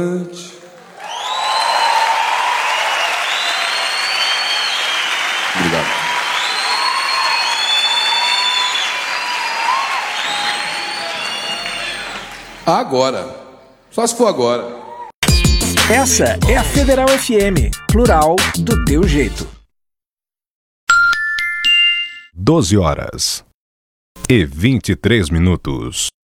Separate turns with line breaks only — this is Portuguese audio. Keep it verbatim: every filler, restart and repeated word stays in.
Obrigado. Agora. Só se for agora.
Essa é a Federal F M, plural do teu jeito.
doze horas e vinte e três minutos.